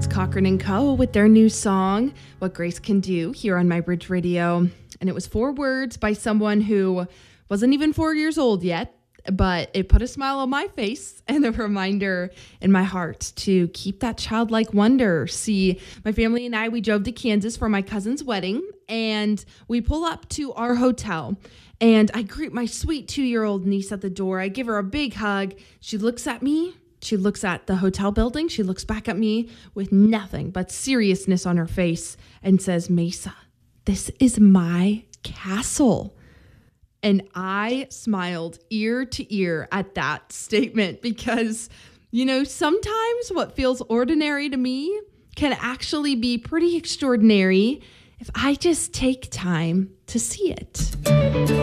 That's Cochran & Co. with their new song, What Grace Can Do, here on My Bridge Radio. And it was 4 words by someone who wasn't even 4 years old yet, but it put a smile on my face and a reminder in my heart to keep that childlike wonder. See, my family and I, we drove to Kansas for my cousin's wedding, and we pull up to our hotel, and I greet my sweet 2-year-old niece at the door. I give her a big hug. She looks at me. She looks at the hotel building. She looks back at me with nothing but seriousness on her face and says, "Mesa, this is my castle." And I smiled ear to ear at that statement because, sometimes what feels ordinary to me can actually be pretty extraordinary if I just take time to see it.